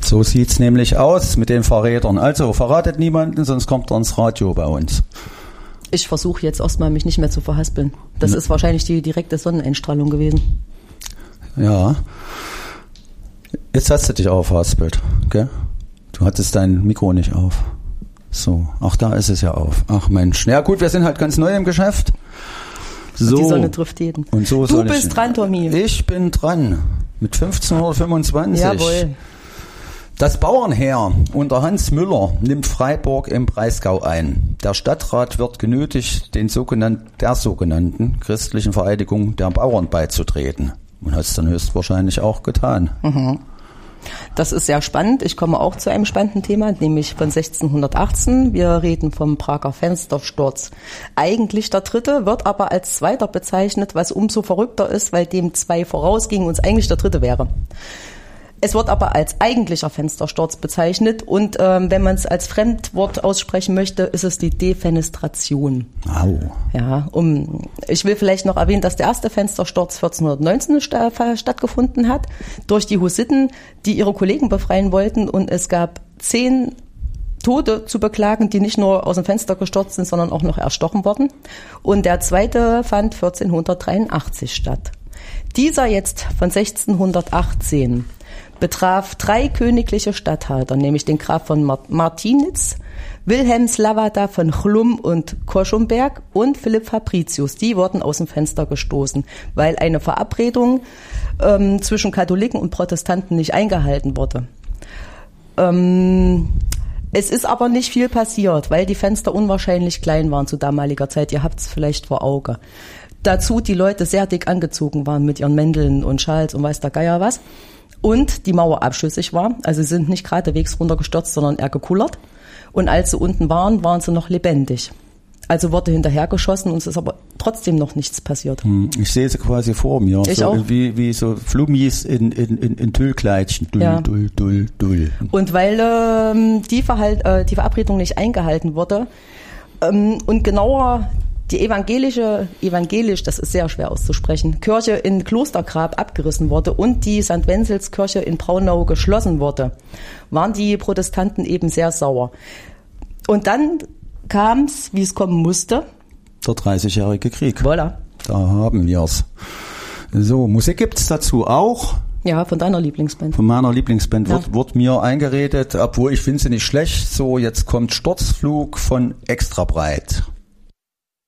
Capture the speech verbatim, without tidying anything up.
So sieht's nämlich aus mit den Verrätern. Also verratet niemanden, sonst kommt er ins Radio bei uns. Ich versuche jetzt erstmal, mich nicht mehr zu verhaspeln. Das ja. ist wahrscheinlich die direkte Sonneneinstrahlung gewesen. Ja. Jetzt hast du dich auch verhaspelt, gell? Du hattest dein Mikro nicht auf. So, ach, da ist es ja auf. Ach Mensch. Ja gut, wir sind halt ganz neu im Geschäft. So. Die Sonne trifft jeden. Und so du soll bist ich, dran, Tommy. Ich bin dran. Mit fünfzehnhundertfünfundzwanzig. Jawohl. Das Bauernheer unter Hans Müller nimmt Freiburg im Breisgau ein. Der Stadtrat wird genötigt, den sogenannten, der sogenannten christlichen Vereidigung der Bauern beizutreten. Und hat es dann höchstwahrscheinlich auch getan. Mhm. Das ist sehr spannend. Ich komme auch zu einem spannenden Thema, nämlich von sechzehnhundertachtzehn. Wir reden vom Prager Fenstersturz. Eigentlich der dritte, wird aber als zweiter bezeichnet, was umso verrückter ist, weil dem zwei vorausgingen und es eigentlich der dritte wäre. Es wird aber als eigentlicher Fenstersturz bezeichnet und ähm, wenn man es als Fremdwort aussprechen möchte, ist es die Defenestration. Au. Ja, um, ich will vielleicht noch erwähnen, dass der erste Fenstersturz vierzehnhundertneunzehn sta- stattgefunden hat durch die Hussiten, die ihre Kollegen befreien wollten und es gab zehn Tote zu beklagen, die nicht nur aus dem Fenster gestürzt sind, sondern auch noch erstochen wurden. Und der zweite fand vierzehnhundertdreiundachtzig statt. Dieser jetzt von sechzehnhundertachtzehn betraf drei königliche Statthalter, nämlich den Graf von Martinitz, Wilhelm Slavata von Chlum und Koschumberg und Philipp Fabricius. Die wurden aus dem Fenster gestoßen, weil eine Verabredung ähm, zwischen Katholiken und Protestanten nicht eingehalten wurde. Ähm, es ist aber nicht viel passiert, weil die Fenster unwahrscheinlich klein waren zu damaliger Zeit. Ihr habt es vielleicht vor Auge. Dazu die Leute sehr dick angezogen waren mit ihren Mänteln und Schals und weiß der Geier was. Und die Mauer abschüssig war, also sie sind nicht geradewegs runtergestürzt, sondern eher gekullert. Und als sie unten waren, waren sie noch lebendig. Also wurde hinterhergeschossen und es ist aber trotzdem noch nichts passiert. Ich sehe sie quasi vor mir, ich so auch. Wie, wie so Flummis in, in, in, in Tüllkleidchen. Dull, ja. dull, dull, dull. Und weil ähm, die, Verhalt, äh, die Verabredung nicht eingehalten wurde ähm, und genauer die evangelische, evangelisch, das ist sehr schwer auszusprechen, Kirche in Klostergrab abgerissen wurde und die Sankt Wenzels Kirche in Braunau geschlossen wurde, waren die Protestanten eben sehr sauer. Und dann kam es, wie es kommen musste. Der dreißigjährige Krieg. Voilà. Da haben wir's. So, Musik gibt's dazu auch. Ja, von deiner Lieblingsband. Von meiner Lieblingsband ja. wird, wird mir eingeredet, obwohl ich finde sie nicht schlecht. So, jetzt kommt Sturzflug von Extra Breit.